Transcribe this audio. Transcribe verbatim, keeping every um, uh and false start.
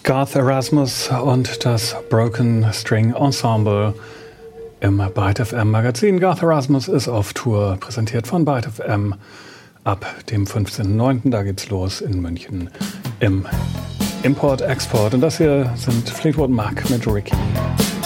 Garth Erasmus und das Broken String Ensemble im Byte F M Magazin. Garth Erasmus ist auf Tour, präsentiert von Byte F M ab dem fünfzehnten neunten Da geht's los in München im Import-Export. Und das hier sind Fleetwood Mac mit Ricky.